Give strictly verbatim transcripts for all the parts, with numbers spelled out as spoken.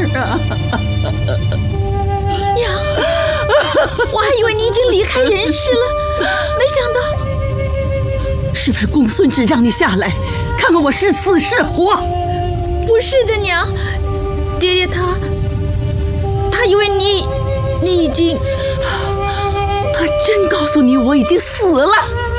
啊！ 娘，我还以为你已经离开人世了，没想到…… 是不是公孙止让你下来，看看我是死是活？ 不是的，娘，爹爹他他以为你你已经…… 他真告诉你我已经死了？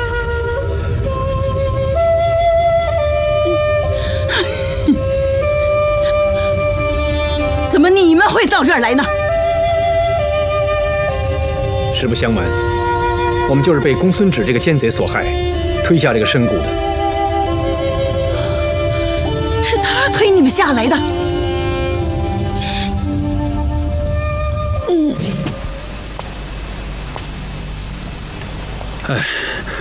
怎么你们会到这儿来呢？ 实不相瞒，我们就是被公孙止这个奸贼所害，推下这个深谷的。 是他推你们下来的？ 嗯。 哎，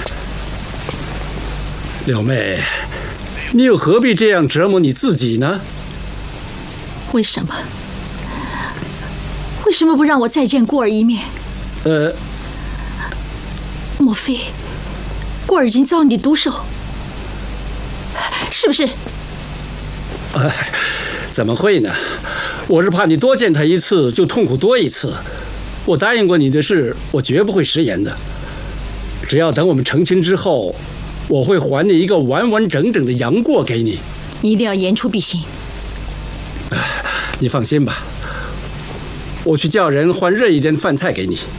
柳妹，你又何必这样折磨你自己呢？ 为什么？为什么不让我再见过儿一面？ 呃， 莫非过儿已经遭你毒手？是不是？ 哎，怎么会呢？我是怕你多见他一次就痛苦多一次。我答应过你的事，我绝不会食言的。只要等我们成亲之后，我会还你一个完完整整的杨过给你。 你一定要言出必行。 你放心吧，我去叫人换热一点的饭菜给你。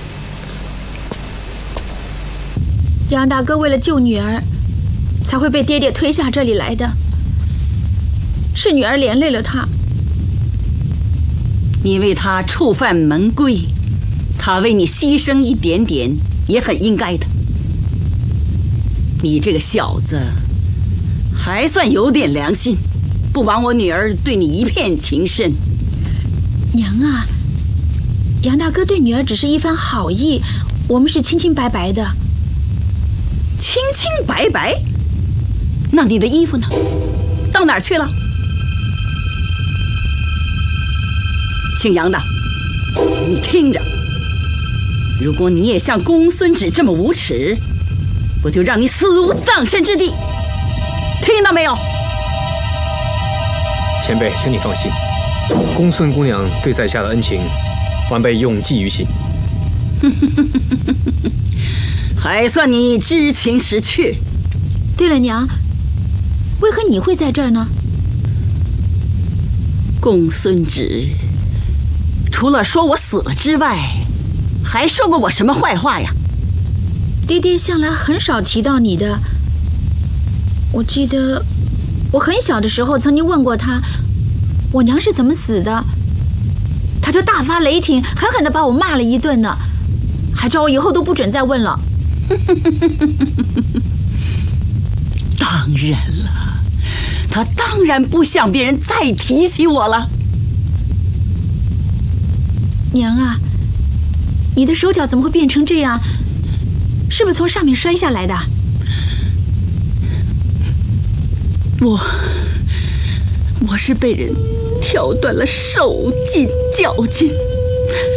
杨大哥为了救女儿，才会被爹爹推下这里来的。是女儿连累了他。 你为他触犯门规，他为你牺牲一点点，也很应该的。你这个小子，还算有点良心，不枉我女儿对你一片情深。 娘啊，杨大哥对女儿只是一番好意，我们是清清白白的。 清清白白？那你的衣服呢？到哪儿去了？姓杨的，你听着，如果你也像公孙止这么无耻，我就让你死无葬身之地，听到没有？ 前辈，请你放心，公孙姑娘对在下的恩情，晚辈永记于心。 还算你知情识趣。 对了，娘，为何你会在这儿呢？ 公孙止除了说我死了之外，还说过我什么坏话呀？ 爹爹向来很少提到你的。我记得我很小的时候曾经问过他，我娘是怎么死的，他就大发雷霆，狠狠地把我骂了一顿呢，还叫我以后都不准再问了。 当然了，他当然不想别人再提起我了。 娘啊，你的手脚怎么会变成这样？是不是从上面摔下来的？ 我我是被人挑断了手筋脚筋。